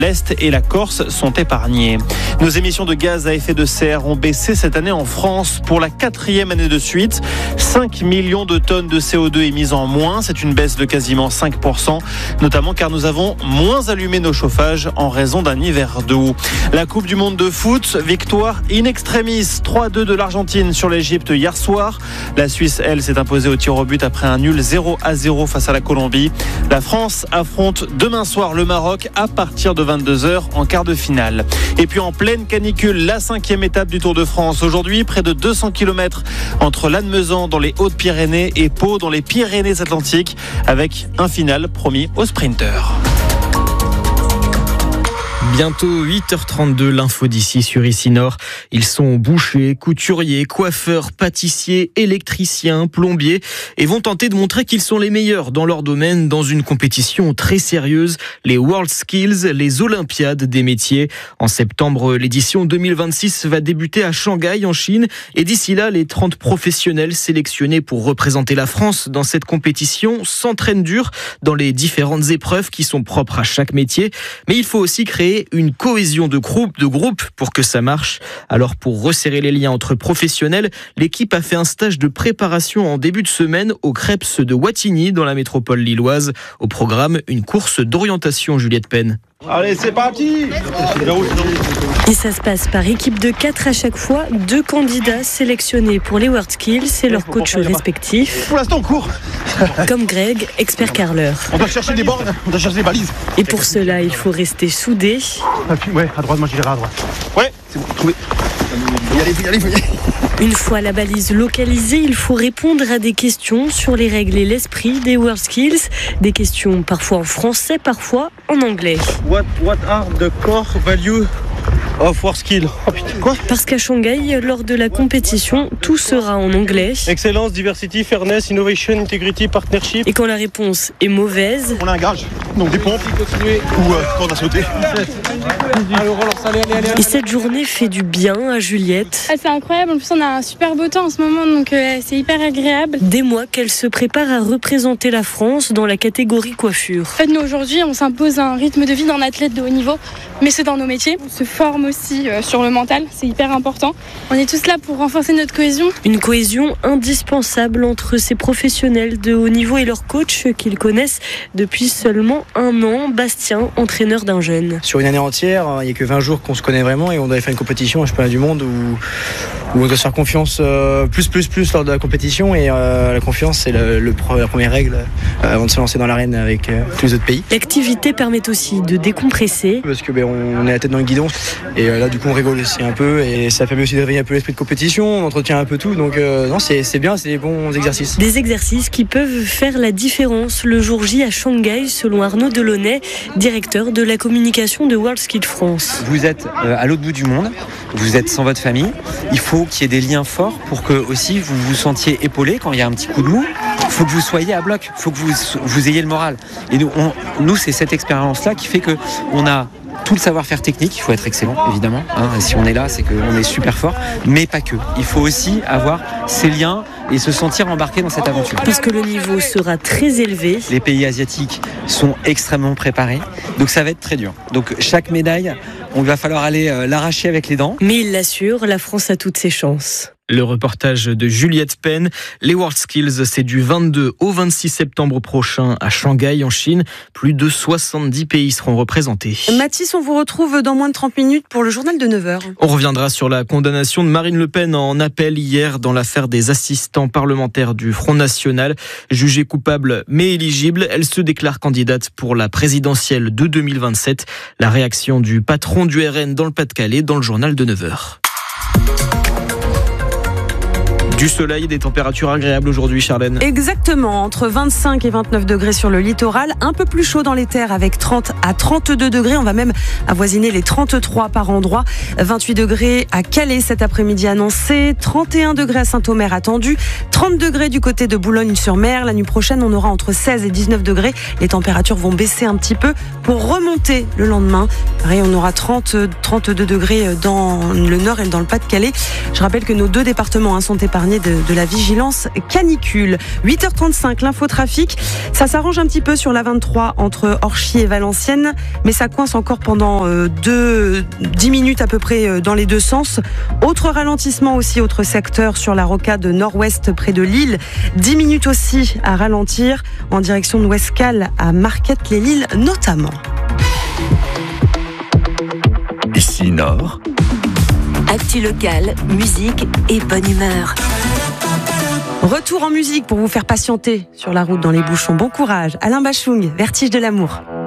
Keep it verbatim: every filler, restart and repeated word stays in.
L'Est et la Corse sont épargnés. Nos émissions de gaz à effet de serre ont baissé cette année en France pour la quatrième année de suite. cinq millions de tonnes de C O deux émises en moins. C'est une baisse de quasiment cinq pour cent, notamment car nous avons moins allumé nos chauffages en raison d'un hiver doux. La Coupe du Monde de foot, victoire in extremis, trois à deux de l'Argentine sur l'Égypte hier soir. La Suisse, elle, s'est imposée au tir au but après un nul zéro à zéro face à la Colombie. La France affronte demain soir le Maroc à partir de vingt-deux heures en quart de finale. Et puis en pleine canicule, la cinquième étape du Tour de France. Aujourd'hui, près de deux cents kilomètres entre Lannemezan dans les Hautes-Pyrénées et Pau dans les Pyrénées-Atlantiques, avec un final promis aux sprinteurs. Bientôt huit heures trente-deux, l'info d'ici sur Ici Nord. Ils sont bouchers, couturiers, coiffeurs, pâtissiers, électriciens, plombiers et vont tenter de montrer qu'ils sont les meilleurs dans leur domaine dans une compétition très sérieuse, les World Skills, les Olympiades des métiers. En septembre, l'édition deux mille vingt-six va débuter à Shanghai en Chine et d'ici là, les trente professionnels sélectionnés pour représenter la France dans cette compétition s'entraînent dur dans les différentes épreuves qui sont propres à chaque métier. Mais il faut aussi créer une cohésion de groupe, de groupe pour que ça marche. Alors pour resserrer les liens entre professionnels, l'équipe a fait un stage de préparation en début de semaine au Crêpes de Wattignies dans la métropole lilloise. Au programme, une course d'orientation, Juliette Penn. Allez, c'est parti! Et ça se passe par équipe de quatre à chaque fois. Deux candidats sélectionnés pour les World Skills et leurs coachs respectifs. Pour l'instant, on court. Comme Greg, expert carreleur. On doit chercher des bornes, on doit chercher des balises. Et pour cela, il faut rester soudés. Ouais, à droite, moi j'irai à droite. Ouais, c'est bon, trouvé. Faut y aller, faut y aller, faut y aller. Une fois la balise localisée, il faut répondre à des questions sur les règles et l'esprit des World Skills. Des questions parfois en français, parfois en anglais. What, what are the core values of World Skills? Oh putain, quoi? Parce qu'à Shanghai, lors de la compétition, tout sera en anglais. Excellence, diversity, fairness, innovation, integrity, partnership. Et quand la réponse est mauvaise, on a un garage, donc des pompes ou euh, quand on a sauté. Et cette journée fait du bien à Juliette. Ah, c'est incroyable, en plus on a un super beau temps en ce moment, donc euh, c'est hyper agréable. Des mois qu'elle se prépare à représenter la France dans la catégorie coiffure. En fait, nous aujourd'hui, on s'impose un rythme de vie d'un athlète de haut niveau, mais c'est dans nos métiers. On se forme aussi euh, sur le mental, c'est hyper important. On est tous là pour renforcer notre cohésion. Une cohésion indispensable entre ces professionnels de haut niveau et leurs coachs qu'ils connaissent depuis seulement un an. Bastien, entraîneur d'un jeune. Sur une année entière, il n'y a que vingt jours qu'on se connaît vraiment et on doit faire une compétition, un championnat du monde où, où on doit se faire confiance euh, plus, plus, plus lors de la compétition et euh, la confiance c'est le, le, la première règle euh, avant de se lancer dans l'arène avec euh, tous les autres pays. L'activité permet aussi de décompresser. Parce que ben, on est la tête dans le guidon et euh, là du coup on rigole aussi un peu et ça permet aussi de réveiller un peu l'esprit de compétition, on entretient un peu tout donc euh, non c'est, c'est bien, c'est des bons exercices. Des exercices qui peuvent faire la différence le jour J à Shanghai selon Arnaud Delaunay, directeur de la communication de World Skills France. Vous êtes à l'autre bout du monde, vous êtes sans votre famille, il faut qu'il y ait des liens forts pour que aussi vous vous sentiez épaulé quand il y a un petit coup de mou. Il faut que vous soyez à bloc, il faut que vous, vous ayez le moral. Et nous, on, nous c'est cette expérience-là qui fait qu'on a tout le savoir-faire technique, il faut être excellent évidemment, hein, si on est là c'est qu'on est super fort, mais pas que. Il faut aussi avoir ces liens et se sentir embarqué dans cette aventure. Parce que le niveau sera très élevé. Les pays asiatiques sont extrêmement préparés, donc ça va être très dur. Donc chaque médaille, on va falloir aller euh, l'arracher avec les dents. Mais il l'assure, la France a toutes ses chances. Le reportage de Juliette Penn. Les World Skills, c'est du vingt-deux au vingt-six septembre prochain à Shanghai, en Chine. Plus de soixante-dix pays seront représentés. Mathis, on vous retrouve dans moins de trente minutes pour le journal de neuf heures. On reviendra sur la condamnation de Marine Le Pen en appel hier dans l'affaire des assistants parlementaires du Front National. Jugée coupable mais éligible, elle se déclare candidate pour la présidentielle de deux mille vingt-sept. La réaction du patron du R N dans le Pas-de-Calais dans le journal de neuf heures. Du soleil et des températures agréables aujourd'hui, Charlène. Exactement, entre vingt-cinq et vingt-neuf degrés sur le littoral, un peu plus chaud dans les terres avec trente à trente-deux degrés. On va même avoisiner les trente-trois par endroit. vingt-huit degrés à Calais cet après-midi annoncé, trente et un degrés à Saint-Omer attendu, trente degrés du côté de Boulogne-sur-Mer. La nuit prochaine, on aura entre seize et dix-neuf degrés. Les températures vont baisser un petit peu pour remonter le lendemain. Pareil, on aura trente, trente-deux degrés dans le nord et dans le Pas-de-Calais. Je rappelle que nos deux départements hein, sont épargnés dernier de, de la vigilance canicule. huit heures trente-cinq, l'infotrafic. Ça s'arrange un petit peu sur la vingt-trois entre Orchy et Valenciennes, mais ça coince encore pendant euh, deux, dix minutes à peu près euh, dans les deux sens. Autre ralentissement aussi, autre secteur sur la rocade nord-ouest près de Lille. dix minutes aussi à ralentir en direction de Ouescal à Marquette-les-Lilles notamment. Ici Nord. Actu locale, musique et bonne humeur. Retour en musique pour vous faire patienter sur la route dans les bouchons. Bon courage. Alain Bachung, Vertige de l'amour.